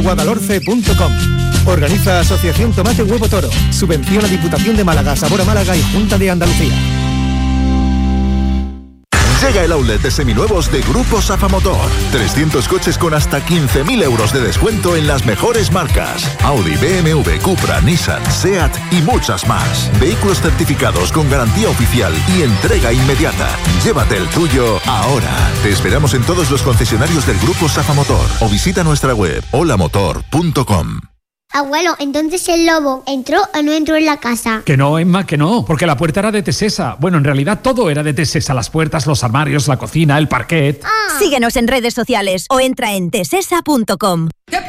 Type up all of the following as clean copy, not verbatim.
Guadalhorce.com. Organiza Asociación Tomate Huevo Toro. Subvenciona Diputación de Málaga, Sabor a Málaga y Junta de Andalucía. Llega el outlet de seminuevos de Grupo Safa Motor. 300 coches con hasta 15.000 euros de descuento en las mejores marcas. Audi, BMW, Cupra, Nissan, Seat y muchas más. Vehículos certificados con garantía oficial y entrega inmediata. Llévate el tuyo ahora. Te esperamos en todos los concesionarios del Grupo Safa Motor o visita nuestra web holamotor.com. Abuelo, entonces el lobo ¿entró o no entró en la casa? Que no, Emma, que no, porque la puerta era de Tesesa. Bueno, en realidad todo era de Tesesa, las puertas, los armarios, la cocina, el parquet. Síguenos en redes sociales o entra en tesesa.com.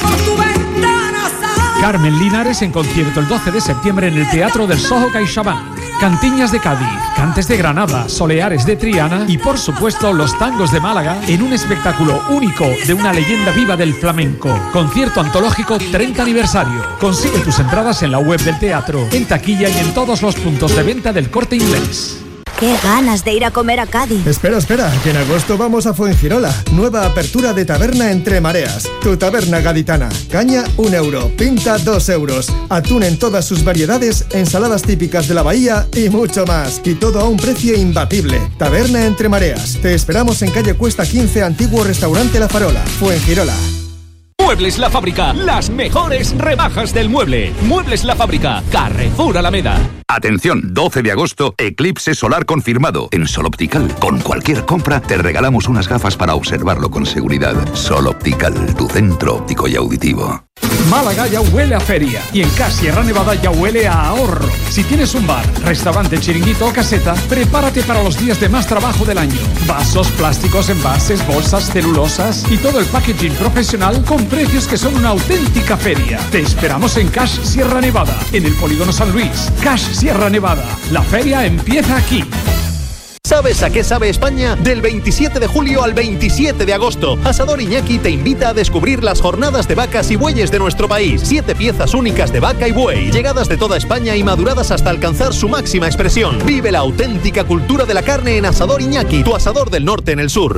Carmen Linares en concierto el 12 de septiembre en el Teatro del Soho CaixaBank. Cantiñas de Cádiz, Cantes de Granada, Soleares de Triana y por supuesto los tangos de Málaga en un espectáculo único de una leyenda viva del flamenco. Concierto antológico 30 aniversario. Consigue tus entradas en la web del teatro, en taquilla y en todos los puntos de venta del Corte Inglés. ¡Qué ganas de ir a comer a Cádiz! Espera, que en agosto vamos a Fuengirola. Nueva apertura de taberna Entre Mareas. Tu taberna gaditana. Caña, 1 euro. Pinta, 2 euros. Atún en todas sus variedades, ensaladas típicas de la bahía y mucho más. Y todo a un precio imbatible. Taberna Entre Mareas. Te esperamos en calle Cuesta 15, antiguo restaurante La Farola, Fuengirola. Muebles La Fábrica, las mejores rebajas del mueble. Muebles La Fábrica, Carrefour Alameda. Atención, 12 de agosto, eclipse solar confirmado. En Sol Optical, con cualquier compra, te regalamos unas gafas para observarlo con seguridad. Sol Optical, tu centro óptico y auditivo. Málaga ya huele a feria y en CAS Sierra Nevada ya huele a ahorro. Si tienes un bar, restaurante, chiringuito o caseta, prepárate para los días de más trabajo del año. Vasos, plásticos, envases, bolsas, celulosas y todo el packaging profesional con precios que son una auténtica feria. Te esperamos en CAS Sierra Nevada, en el Polígono San Luis. CAS Sierra Nevada, la feria empieza aquí. ¿Sabes a qué sabe España? Del 27 de julio al 27 de agosto, Asador Iñaki te invita a descubrir las jornadas de vacas y bueyes de nuestro país. 7 piezas únicas de vaca y buey, llegadas de toda España y maduradas hasta alcanzar su máxima expresión. Vive la auténtica cultura de la carne en Asador Iñaki, tu asador del norte en el sur.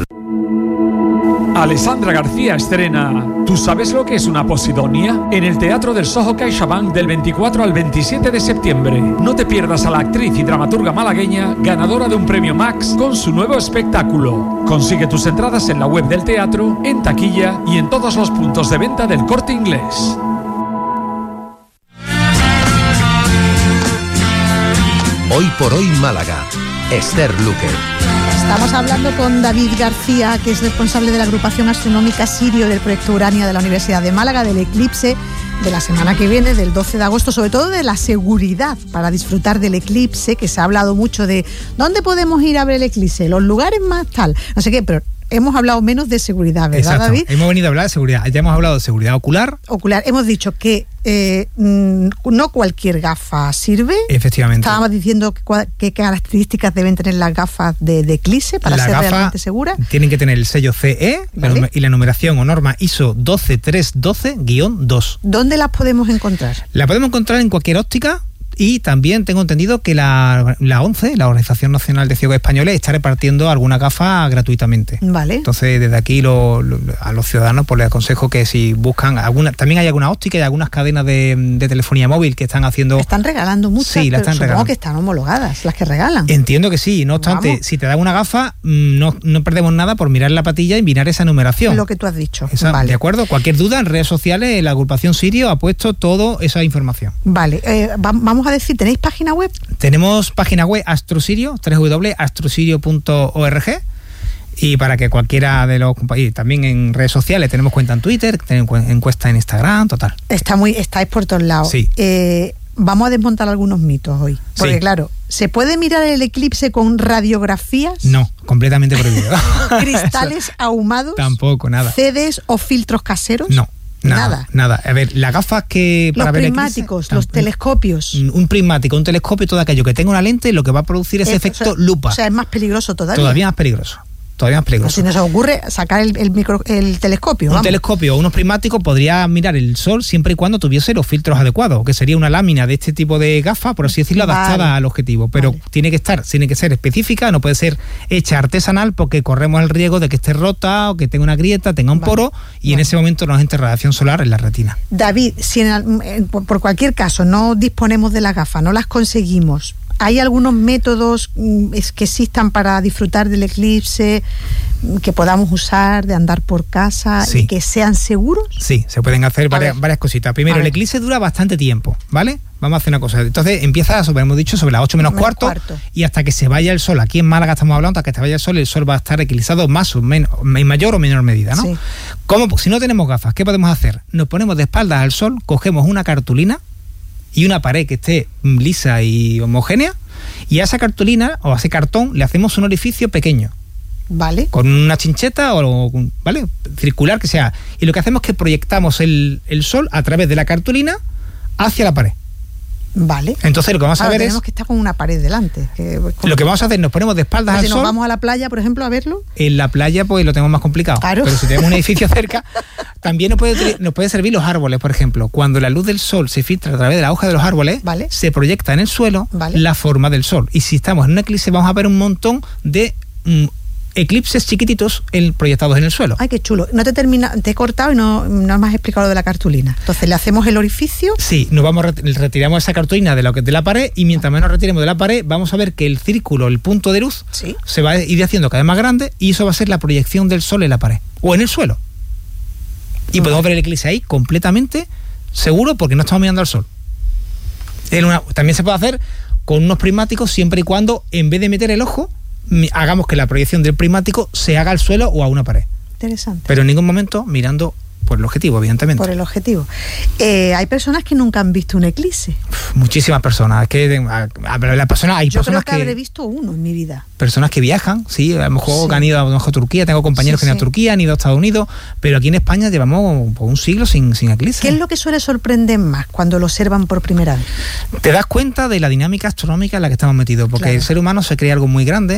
Alessandra García estrena ¿Tú sabes lo que es una posidonia? En el Teatro del Soho CaixaBank del 24 al 27 de septiembre. No te pierdas a la actriz y dramaturga malagueña, ganadora de un premio Max, con su nuevo espectáculo. Consigue tus entradas en la web del teatro, en taquilla y en todos los puntos de venta del Corte Inglés. Hoy por hoy Málaga. Esther Luque. Estamos hablando con David García, que es responsable de la agrupación astronómica Sirio del proyecto Urania de la Universidad de Málaga, del eclipse de la semana que viene, del 12 de agosto, sobre todo de la seguridad para disfrutar del eclipse, que se ha hablado mucho de dónde podemos ir a ver el eclipse, los lugares más tal, no sé qué, pero hemos hablado menos de seguridad, ¿verdad, exacto, David? Hemos venido a hablar de seguridad, ya hemos hablado de seguridad ocular. Hemos dicho que no cualquier gafa sirve. Efectivamente. Estábamos diciendo qué características deben tener las gafas de eclipse para ser realmente seguras. Tienen que tener el sello CE, ¿vale? Y la numeración o norma ISO 12312-2. ¿Dónde las podemos encontrar? La podemos encontrar en cualquier óptica. Y también tengo entendido que la ONCE, la Organización Nacional de Ciegos Españoles, está repartiendo alguna gafa gratuitamente. Vale. Entonces, desde aquí a los ciudadanos pues les aconsejo que si buscan también hay alguna óptica y algunas cadenas de telefonía móvil que están haciendo... Están regalando muchas, sí, las están regalando. Supongo que están homologadas, las que regalan. Entiendo que sí, no obstante, si te dan una gafa, no perdemos nada por mirar la patilla y mirar esa numeración. Lo que tú has dicho. Vale. ¿De acuerdo? Cualquier duda, en redes sociales, la agrupación Sirio ha puesto toda esa información. Vale, vamos a decir, ¿tenéis página web? Tenemos página web AstroSirio, www.astrosirio.org, y para que cualquiera de los compañeros, también en redes sociales, tenemos cuenta en Twitter, tenemos encuesta en Instagram, total. Estáis por todos lados. Sí. Vamos a desmontar algunos mitos hoy. Porque claro, ¿se puede mirar el eclipse con radiografías? No, completamente prohibido. ¿Cristales ahumados? Tampoco, nada. ¿CDs o filtros caseros? No. Nada. A ver, las gafas que... Los prismáticos, los telescopios. Un prismático, un telescopio, todo aquello que tenga una lente, lo que va a producir es efecto lupa. O sea, es más peligroso todavía. Todavía más peligroso. todavía más peligroso. Si nos ocurre sacar el telescopio. Un telescopio o unos prismáticos podría mirar el sol siempre y cuando tuviese los filtros adecuados, que sería una lámina de este tipo de gafas, por así decirlo, adaptada al objetivo. Pero tiene que ser específica, no puede ser hecha artesanal porque corremos el riesgo de que esté rota o que tenga una grieta, tenga un poro y en ese momento nos entre radiación solar en la retina. David, si por cualquier caso no disponemos de las gafas, no las conseguimos, ¿hay algunos métodos que existan para disfrutar del eclipse que podamos usar, de andar por casa y que sean seguros? Sí, se pueden hacer varias cositas. Primero, el eclipse dura bastante tiempo, ¿vale? Vamos a hacer una cosa. Entonces empieza, hemos dicho, sobre las 8 menos cuarto y hasta que se vaya el sol. Aquí en Málaga estamos hablando, hasta que se vaya el sol va a estar eclipsado más o menos, en mayor o menor medida, ¿no? Sí. Si no tenemos gafas, ¿qué podemos hacer? Nos ponemos de espaldas al sol, cogemos una cartulina y una pared que esté lisa y homogénea, y a esa cartulina o a ese cartón le hacemos un orificio pequeño. Vale. Con una chincheta ¿vale? Circular que sea. Y lo que hacemos es que proyectamos el sol a través de la cartulina hacia la pared. Vale. Entonces lo que vamos a ver tenemos que estar con una pared delante. Lo que vamos a hacer, nos ponemos de espaldas al sol. Si nos vamos a la playa, por ejemplo, a verlo. En la playa pues lo tenemos más complicado. Claro. Pero si tenemos un edificio cerca, también nos puede servir los árboles, por ejemplo. Cuando la luz del sol se filtra a través de la hoja de los árboles, se proyecta en el suelo la forma del sol. Y si estamos en un eclipse vamos a ver un montón de eclipses chiquititos proyectados en el suelo. Ay, qué chulo. Te he cortado y no me has explicado lo de la cartulina. Entonces le hacemos el orificio. Sí, retiramos esa cartulina de la pared y mientras más nos retiremos de la pared vamos a ver que el círculo, el punto de luz, se va a ir haciendo cada vez más grande y eso va a ser la proyección del sol en la pared o en el suelo. Y podemos ver el eclipse ahí completamente seguro porque no estamos mirando al sol. También se puede hacer con unos prismáticos siempre y cuando en vez de meter el ojo hagamos que la proyección del prismático se haga al suelo o a una pared. Interesante. Pero en ningún momento mirando por el objetivo, evidentemente. Por el objetivo. Hay personas que nunca han visto un eclipse. Muchísimas personas. Hay Yo personas creo que habré visto uno en mi vida. Personas que viajan, sí, a lo mejor que han ido a Turquía, tengo compañeros que han ido a Turquía, han ido a Estados Unidos, pero aquí en España llevamos un siglo sin eclipse. ¿Qué es lo que suele sorprender más cuando lo observan por primera vez? Te das cuenta de la dinámica astronómica en la que estamos metidos, porque el ser humano se cree algo muy grande.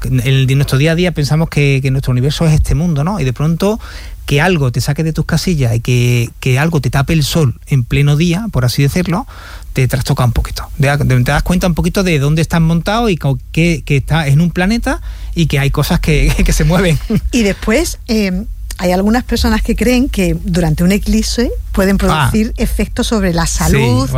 En nuestro día a día pensamos que nuestro universo es este mundo, ¿no? Y de pronto que algo te saque de tus casillas y que algo te tape el sol en pleno día, por así decirlo, te trastoca un poquito. Te das cuenta un poquito de dónde estás montado y que estás en un planeta y que hay cosas que se mueven. Y después hay algunas personas que creen que durante un eclipse pueden producir efectos sobre la salud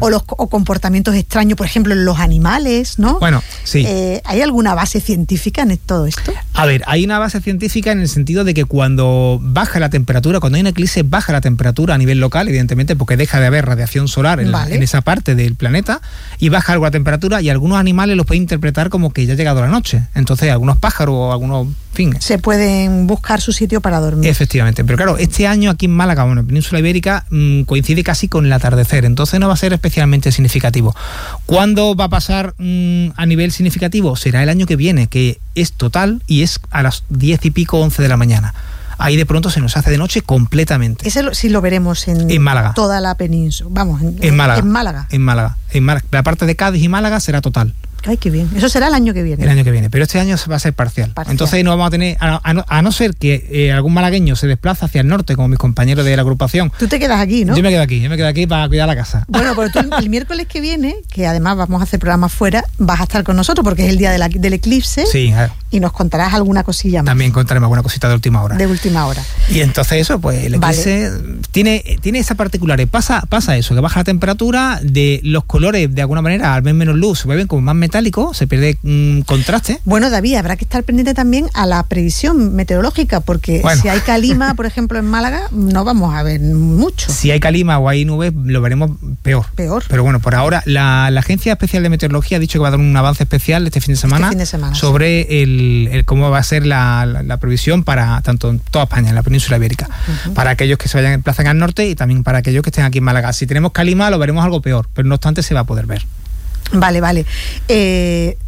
o comportamientos extraños, por ejemplo, en los animales, ¿no? Bueno, sí. ¿Hay alguna base científica en todo esto? A ver, hay una base científica en el sentido de que cuando baja la temperatura, cuando hay un eclipse, baja la temperatura a nivel local, evidentemente, porque deja de haber radiación solar en esa parte del planeta, y baja algo la temperatura, y algunos animales los pueden interpretar como que ya ha llegado la noche. Entonces, algunos pájaros o algunos, en fin. Se pueden buscar su sitio para dormir. Efectivamente, pero claro, este año aquí en Málaga, en la península ibérica, coincide casi con el atardecer, entonces no va a ser especialmente significativo. ¿Cuándo va a pasar a nivel significativo? Será el año que viene, que es total y es a las 10 y pico, 11 de la mañana. Ahí de pronto se nos hace de noche completamente. Ese sí lo veremos en Málaga. Toda la península. Vamos, en Málaga. En Málaga. La parte de Cádiz y Málaga será total. Ay, qué bien. Eso será el año que viene. El año que viene, pero este año va a ser parcial. Entonces no vamos a tener, a no ser que algún malagueño se desplaza hacia el norte, como mis compañeros de la agrupación. Tú te quedas aquí, ¿no? Yo me quedo aquí para cuidar la casa. Bueno, pero tú el miércoles que viene, que además vamos a hacer programas fuera, vas a estar con nosotros porque es el día del eclipse. Sí, claro. Y nos contarás alguna cosilla más. También contaremos alguna cosita de última hora. De última hora. Y entonces eso, pues el eclipse tiene esa particularidad. Pasa eso, que baja la temperatura, de los colores de alguna manera, al ver menos luz, se vuelven como más metálicos, se pierde contraste. Bueno, David, habrá que estar pendiente también a la previsión meteorológica, porque si hay calima, por ejemplo, en Málaga, no vamos a ver mucho. Si hay calima o hay nubes, lo veremos peor. Pero bueno, por ahora, la Agencia Especial de Meteorología ha dicho que va a dar un avance especial este fin de semana sobre el cómo va a ser la previsión para tanto en toda España, en la península ibérica, para aquellos que se vayan desplazan al norte y también para aquellos que estén aquí en Málaga. Si tenemos calima, lo veremos algo peor, pero no obstante se va a poder ver. Vale.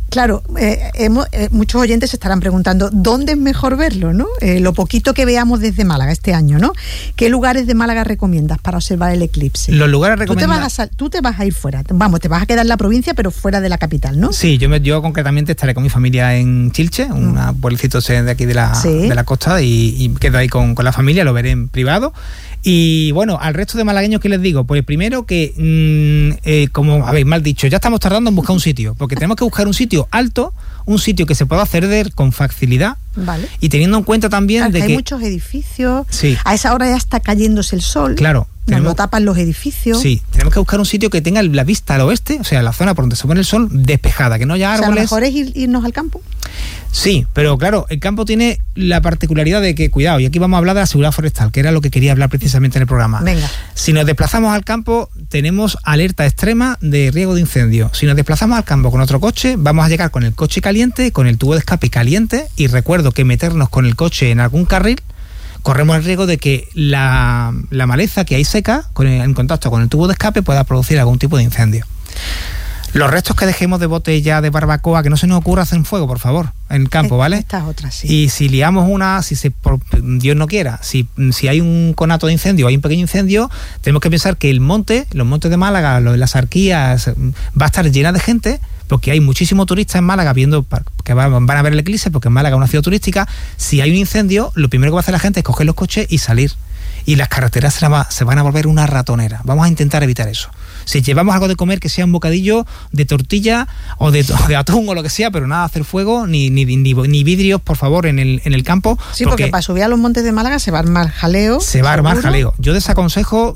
Claro, muchos oyentes se estarán preguntando ¿dónde es mejor verlo, no? Lo poquito que veamos desde Málaga este año, ¿no? ¿Qué lugares de Málaga recomiendas para observar el eclipse? Los lugares recomendados. Tú te vas a ir fuera, vamos, te vas a quedar en la provincia, pero fuera de la capital, ¿no? Sí, yo concretamente estaré con mi familia en Chilche, un pueblecito de aquí de la costa, y quedo ahí con la familia, lo veré en privado. Y bueno, al resto de malagueños, ¿qué les digo? Pues primero que, como habéis mal dicho, ya estamos tardando en buscar un sitio, porque tenemos que buscar un sitio alto, un sitio que se pueda acceder con facilidad. Vale. Y teniendo en cuenta también de que hay muchos edificios, sí. A esa hora ya está cayéndose el sol. Claro. Nos tapan los edificios. Sí, tenemos que buscar un sitio que tenga la vista al oeste, o sea, la zona por donde se pone el sol, despejada, que no haya árboles. O sea, lo mejor es irnos al campo. Sí, pero claro, el campo tiene la particularidad de que, cuidado, y aquí vamos a hablar de la seguridad forestal, que era lo que quería hablar precisamente en el programa. Venga. Si nos desplazamos al campo, tenemos alerta extrema de riesgo de incendio. Si nos desplazamos al campo con otro coche, vamos a llegar con el coche caliente, con el tubo de escape caliente, y recuerdo que meternos con el coche en algún carril, corremos el riesgo de que la maleza que hay seca, en contacto con el tubo de escape, pueda producir algún tipo de incendio. Los restos que dejemos de botella, de barbacoa, que no se nos ocurra hacer fuego, por favor, en el campo, ¿vale? Estas otras, sí. Y si liamos Dios no quiera, si hay un conato de incendio, hay un pequeño incendio, tenemos que pensar que los montes de Málaga, las arquías, va a estar llena de gente, porque hay muchísimos turistas en Málaga que van a ver el eclipse, porque en Málaga es una ciudad turística. Si hay un incendio, lo primero que va a hacer la gente es coger los coches y salir. Y las carreteras se van a volver una ratonera. Vamos a intentar evitar eso. Si llevamos algo de comer, que sea un bocadillo de tortilla o de atún o lo que sea, pero nada de hacer fuego, ni vidrios, por favor, en el campo. Sí, porque para subir a los montes de Málaga se va a armar jaleo. Yo desaconsejo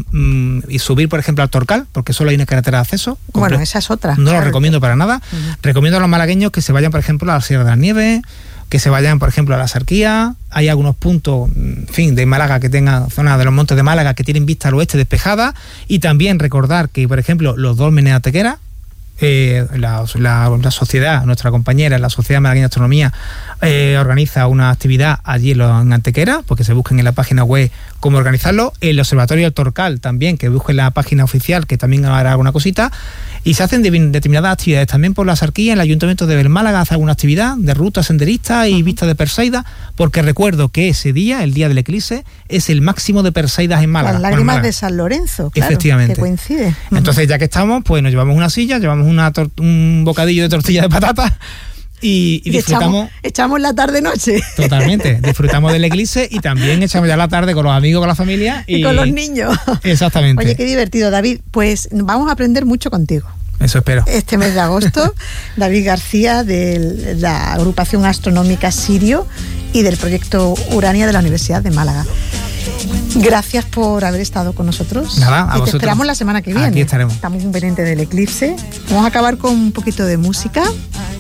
y subir, por ejemplo, al Torcal, porque solo hay una carretera de acceso. Bueno, esa es otra. No lo recomiendo para nada. Recomiendo a los malagueños que se vayan, por ejemplo, a la Sierra de las Nieves, que se vayan, por ejemplo, a la Sarquía. Hay algunos puntos, en fin, de Málaga que tengan zonas de los montes de Málaga que tienen vista al oeste despejada. Y también recordar que, por ejemplo, los dólmenes de Antequera, la sociedad, nuestra compañera, la Sociedad Malagueña de Astronomía, organiza una actividad allí en Antequera, porque se busquen en la página web cómo organizarlo. El Observatorio del Torcal también, que busquen la página oficial, que también hará alguna cosita. Y se hacen determinadas actividades también por la Sarquía. En el Ayuntamiento de Belmálaga hace alguna actividad de ruta senderista y vista de Perseida, porque recuerdo que ese día, el día del eclipse, es el máximo de Perseidas en Málaga. Las lágrimas de San Lorenzo, claro, efectivamente, que coincide. Entonces, ya que estamos, pues nos llevamos una silla, llevamos un bocadillo de tortilla de patata y disfrutamos. Echamos la tarde-noche. Totalmente. Disfrutamos del eclipse y también echamos ya la tarde con los amigos, con la familia. Y con los niños. Exactamente. Oye, qué divertido, David. Pues vamos a aprender mucho contigo. Eso espero. Este mes de agosto, David García, de la agrupación astronómica Sirio y del proyecto Urania de la Universidad de Málaga. Gracias por haber estado con nosotros. Nada, a y te vosotros. Esperamos la semana que viene. Aquí estaremos. Estamos muy pendientes del eclipse. Vamos a acabar con un poquito de música.